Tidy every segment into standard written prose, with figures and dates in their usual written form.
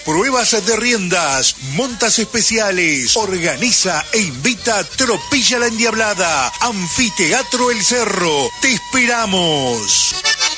Pruebas de riendas, montas especiales, organiza e invita Tropilla la Endiablada, Anfiteatro El Cerro. ¡Te esperamos!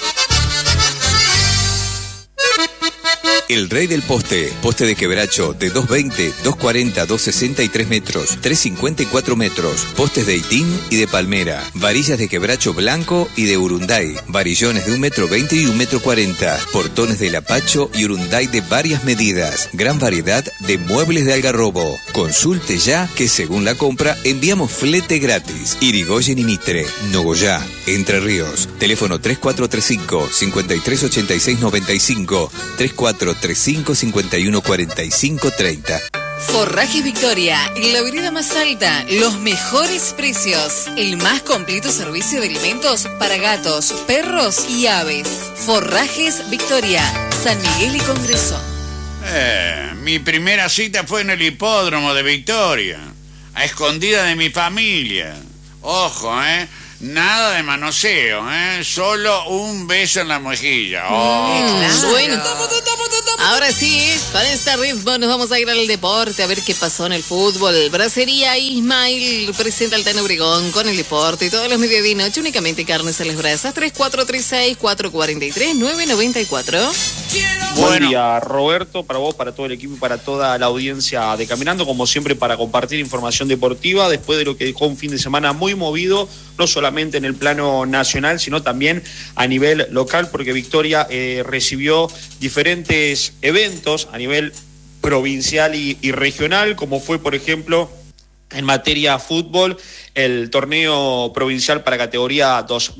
El Rey del Poste, poste de quebracho de 220, 240, 263 metros, 354 metros, postes de itín y de palmera, varillas de quebracho blanco y de urunday, varillones de 1,20 m y 1,40 m, portones de lapacho y urunday de varias medidas, gran variedad de muebles de Algarrobo. Consulte ya que según la compra enviamos flete gratis. Irigoyen y Mitre, Nogoyá, Entre Ríos. Teléfono 3435 5386 95 3435 51 45 30. Forrajes Victoria, la vereda más alta, los mejores precios, el más completo servicio de alimentos para gatos, perros y aves. Forrajes Victoria, San Miguel y Congreso. Mi primera cita fue en el hipódromo de Victoria, a escondida de mi familia. Ojo, nada de manoseo, solo un beso en la mejilla. Bueno, ahora sí, con este ritmo nos vamos a ir al deporte, a ver qué pasó en el fútbol. Bracería Ismail presenta al Tano Obregón con el deporte. Todos los mediodía y noche, únicamente carnes a las brasas. 3436-443-994. Buen día, Roberto, para vos, para todo el equipo y para toda la audiencia de Caminando, como siempre, para compartir información deportiva después de lo que dejó un fin de semana muy movido, no solamente en el plano nacional, sino también a nivel local, porque Victoria recibió diferentes eventos a nivel provincial y regional, como fue, por ejemplo, en materia fútbol, el torneo provincial para categoría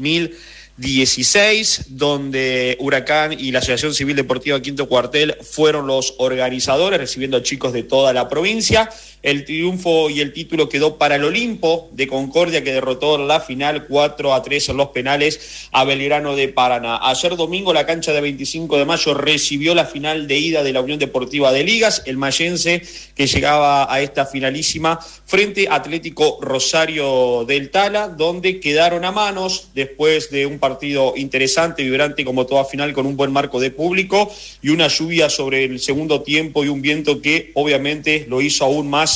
2016, donde Huracán y la Asociación Civil Deportiva Quinto Cuartel fueron los organizadores, recibiendo a chicos de toda la provincia. El triunfo y el título quedó para el Olimpo de Concordia, que derrotó en la final 4-3 en los penales a Belgrano de Paraná. Ayer domingo la cancha de 25 de mayo recibió la final de ida de la Unión Deportiva de Ligas, el mayense que llegaba a esta finalísima frente a Atlético Rosario del Tala, donde quedaron a manos después de un partido interesante, vibrante como toda final, con un buen marco de público y una lluvia sobre el segundo tiempo y un viento que obviamente lo hizo aún más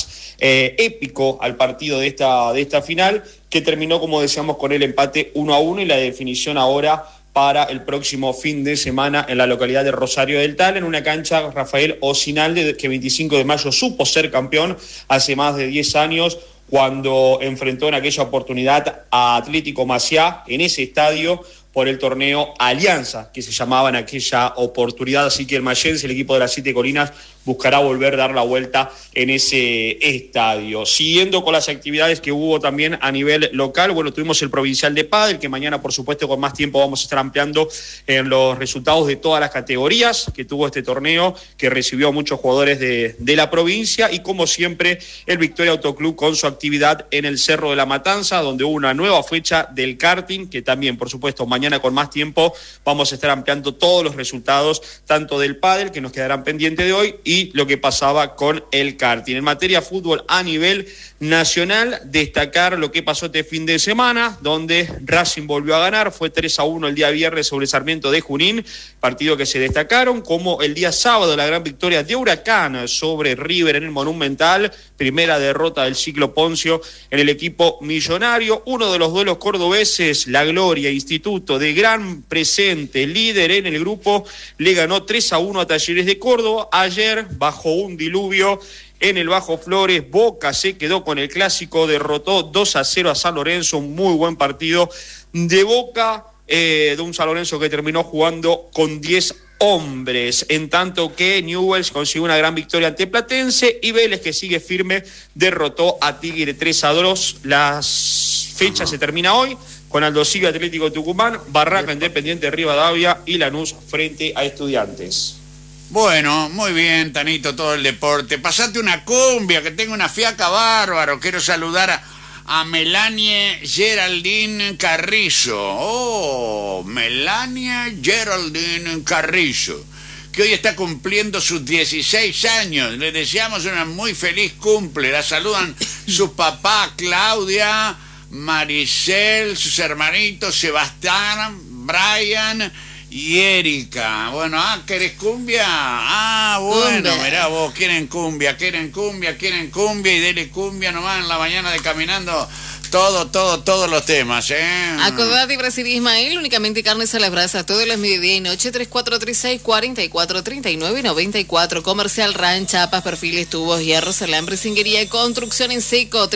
épico al partido de esta final, que terminó, como decíamos, con el empate 1-1 y la definición ahora para el próximo fin de semana en la localidad de Rosario del Tal, en una cancha Rafael Osinalde, que 25 de mayo supo ser campeón hace más de 10 años, cuando enfrentó en aquella oportunidad a Atlético Maciá en ese estadio por el torneo Alianza, que se llamaba en aquella oportunidad. Así que el mayense, el equipo de las Siete Colinas, buscará volver a dar la vuelta en ese estadio. Siguiendo con las actividades que hubo también a nivel local, bueno, tuvimos el Provincial de Pádel, que mañana, por supuesto, con más tiempo vamos a estar ampliando en los resultados de todas las categorías que tuvo este torneo, que recibió a muchos jugadores de la provincia, y como siempre, el Victoria Autoclub con su actividad en el Cerro de la Matanza, donde hubo una nueva fecha del karting, que también, por supuesto, mañana con más tiempo vamos a estar ampliando todos los resultados, tanto del pádel, que nos quedarán pendientes de hoy, y lo que pasaba con el karting. En materia fútbol a nivel nacional, destacar lo que pasó este fin de semana, donde Racing volvió a ganar, fue 3-1 el día viernes sobre Sarmiento de Junín, partido que se destacaron, como el día sábado la gran victoria de Huracán sobre River en el Monumental, primera derrota del ciclo Poncio en el equipo millonario. Uno de los duelos cordobeses, la Gloria Instituto, de gran presente, líder en el grupo, le ganó 3-1 a Talleres de Córdoba. Ayer, bajo un diluvio en el Bajo Flores, Boca se quedó con el clásico, derrotó 2-0 a San Lorenzo, un muy buen partido de Boca, de un San Lorenzo que terminó jugando con 10 hombres, en tanto que Newell's consiguió una gran victoria ante Platense, y Vélez, que sigue firme, derrotó a Tigre 3-2. Las fechas se termina hoy con Aldo Civi Atlético Tucumán, Barraca Independiente Rivadavia y Lanús frente a Estudiantes. Bueno, muy bien, Tanito, todo el deporte. Pasate una cumbia, que tengo una fiaca bárbaro. Quiero saludar a Melanie Geraldine Carrizo. Oh, Melanie Geraldine Carrizo, que hoy está cumpliendo sus 16 años. Le deseamos una muy feliz cumple. La saludan su papá, Claudia, Maricel, sus hermanitos, Sebastián, Brian y Erika. Bueno, ¿querés cumbia? Bueno, Cumbia. mirá vos, quieren cumbia, y dele cumbia nomás en la mañana de Caminando. Todos los temas, Acordate, Brasil Ismael, únicamente carnes a las brasas, todos los mediodía y noche, 3436-4439-94. Comercial Ranch, chapas, perfiles, tubos, hierros, alambre, cinguería y construcción en seco,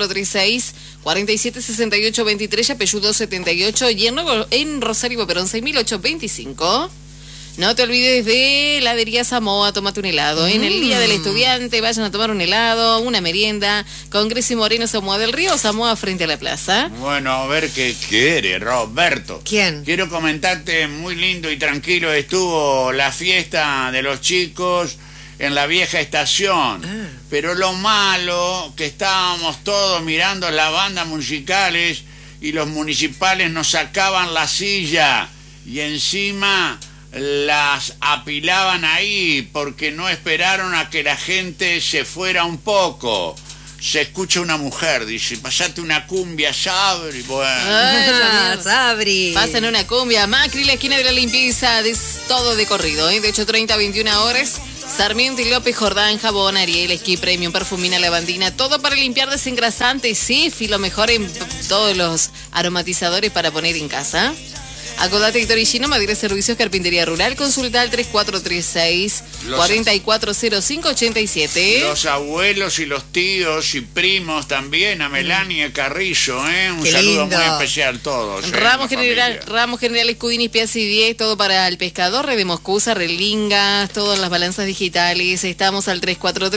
3436-476823, Yapeyú 278, y en Rosario Boperón 6825. No te olvides de Heladería Samoa, tómate un helado. En el Día del Estudiante, vayan a tomar un helado, una merienda. Congreso y Moreno, Samoa del Río, Samoa frente a la plaza. Bueno, a ver qué quiere, Roberto. ¿Quién? Quiero comentarte, muy lindo y tranquilo estuvo la fiesta de los chicos en la vieja estación. Pero lo malo, que estábamos todos mirando las bandas musicales y los municipales nos sacaban la silla y encima las apilaban ahí porque no esperaron a que la gente se fuera un poco. Se escucha una mujer, dice, pasate una cumbia, Sabri. Bueno. Sabri. Pasan una cumbia. Macri, la esquina de la limpieza, todo de corrido, de 8:30 a 21 horas. Sarmiento y López, Jordán, jabón, Ariel, esquí premium, perfumina, lavandina, todo para limpiar, desengrasantes, Sifi, lo mejor en todos los aromatizadores para poner en casa. Acordate, Héctor Ishino, Madera Servicios, Carpintería Rural, consulta al 3436-440587. Los abuelos y los tíos y primos también, a Melania Carrillo, un Qué saludo lindo. muy especial a todos. Ramos la familia. Generales, Cudini, Piazzi 10, todo para el pescador, Red de Moscusa, Relingas, todas las balanzas digitales. Estamos al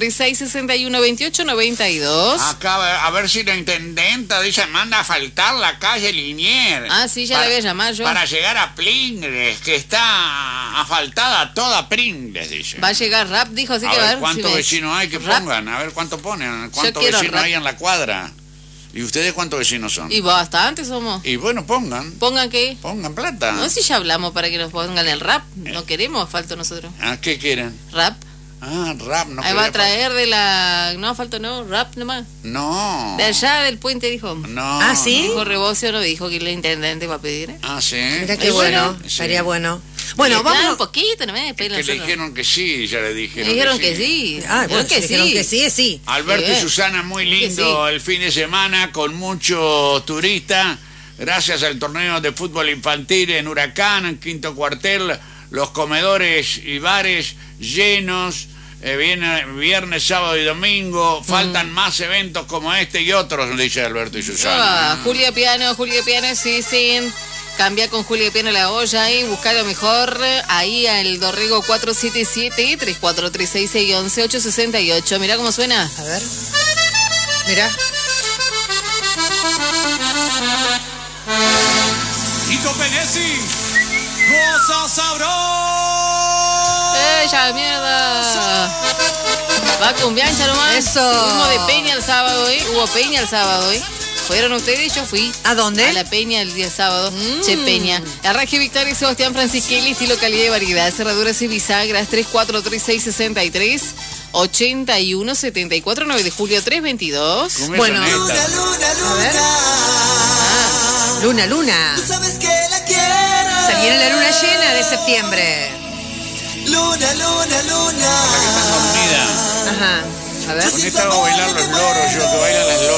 3436-612892. Acá, a ver si la intendenta dice, manda a faltar la calle Linier. Sí, ya la voy a llamar yo. Para llegar a Pringles, que está asfaltada toda Pringles, dice. Va a llegar Rap, dijo, así A que ver a ver cuántos si me- vecinos hay que Rap. pongan, a ver cuánto ponen, cuántos quiero vecinos rap. hay en la cuadra. ¿Y ustedes cuántos vecinos son? Y bastante somos. Y bueno, pongan ¿Pongan qué? plata. No, si ya hablamos para que nos pongan el rap. No queremos, falta nosotros. ¿Qué quieren? Rap. Rap, no Ahí va a quería traer de la... No, falta no, rap nomás. No. De allá del puente dijo. No. ¿Sí? Dijo Rebocio, no dijo que el intendente va a pedir. Sí. Mira qué Ay, bueno, sí. estaría bueno. Bueno, Claro, vamos. un poquito nomás. después Que le nosotros. dijeron que sí, ya le dijeron. Me dijeron que sí. Bueno, que si dijeron sí. que sí, es sí. Alberto y Bien. Susana, muy lindo Que sí. el fin de semana con mucho turista, gracias al torneo de fútbol infantil en Huracán, en Quinto Cuartel, los comedores y bares llenos, viene viernes, sábado y domingo, faltan más eventos como este y otros, dice Alberto y Susana. Julia Piano, sí. Cambia con Julia Piano la olla y busca lo mejor ahí al Dorrego 477-3436-611-868. Mirá cómo suena. A ver. Mirá. Tito Penesi, cosa sabrosa. ¡Ella, mierda! Va con Biancha nomás. Eso. Fuimos de Peña el sábado, Hubo Peña el sábado, ¿Fueron ustedes? Yo fui. ¿A dónde? A la Peña el día sábado. Che, Peña. Arraje Victoria y Sebastián Francisquelli, estilo, calidad y variedad. Cerraduras y bisagras, 3436-63-8174, 9 de julio 322. ¿Cómo es Bueno. honesta? A ver. Luna. Se viene la luna llena de septiembre. La que está dormida. Ajá. A ver. Con esta hago bailar los loros, yo que bailan las loras.